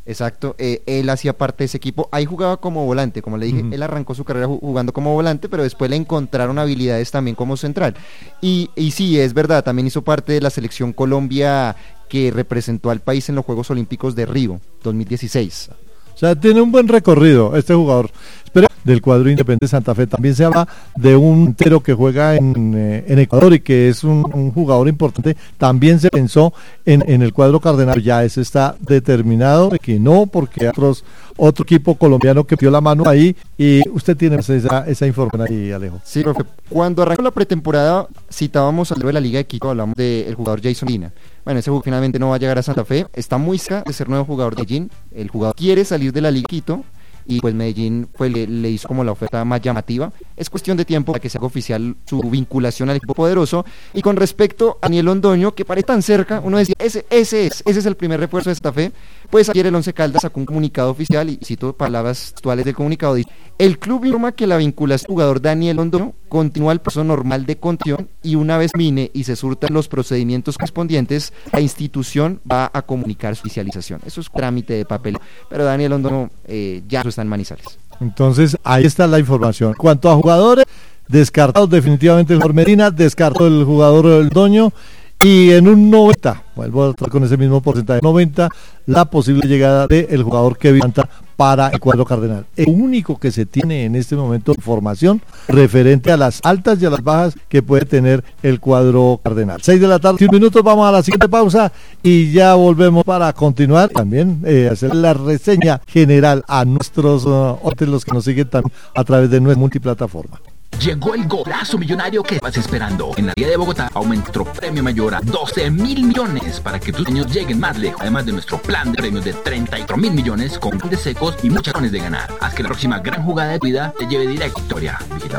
Exacto, él hacía parte de ese equipo, ahí jugaba como volante, como le dije, él arrancó su carrera jugando como volante, pero después le encontraron habilidades también como central, y sí, es verdad, también hizo parte de la selección Colombia que representó al país en los Juegos Olímpicos de Río 2016. O sea, tiene un buen recorrido este jugador. Espera, del cuadro Independiente Santa Fe. También se habla de un entero que juega en Ecuador y que es un jugador importante. También se pensó en el cuadro Cardenal. Ya ese está determinado de que no, porque otro equipo colombiano que dio la mano ahí. Y usted tiene esa información ahí, Alejo. Sí, profe. Cuando arrancó la pretemporada, citábamos al de la Liga de Quito, hablamos del jugador Jason Lina. Bueno, ese jugador finalmente no va a llegar a Santa Fe, está muy cerca de ser nuevo jugador de Medellín, el jugador quiere salir de la Liga de Quito, y pues Medellín le hizo como la oferta más llamativa. Es cuestión de tiempo para que se haga oficial su vinculación al equipo poderoso. Y con respecto a Daniel Londoño, que parece tan cerca, uno decía, ese es el primer refuerzo de Santa Fe. Pues ayer el Once Caldas sacó un comunicado oficial, y cito palabras actuales del comunicado, dice: el club informa que la vinculación del jugador Daniel Londoño continúa el proceso normal de contratación, y una vez termine y se surtan los procedimientos correspondientes, la institución va a comunicar su oficialización. Eso es un trámite de papel, pero Daniel Londoño ya está en Manizales. Entonces ahí está la información. En cuanto a jugadores, descartados definitivamente el jugador Medina, descartado el jugador Londoño, y en un 90, vuelvo a estar con ese mismo porcentaje, 90, la posible llegada del jugador Kevin Santa para el cuadro Cardenal. El único que se tiene en este momento de información referente a las altas y a las bajas que puede tener el cuadro Cardenal. 6 de la tarde, 10 minutos, vamos a la siguiente pausa y ya volvemos para continuar. También hacer la reseña general a nuestros otros, los que nos siguen también a través de nuestra multiplataforma. Llegó el golazo millonario que vas esperando. En la Liga de Bogotá aumenta nuestro premio mayor a 12.000 millones para que tus sueños lleguen más lejos. Además de nuestro plan de premios de 34.000 millones con grandes secos y muchas razones de ganar. Haz que la próxima gran jugada de tu vida te lleve directo a victoria. Vigilado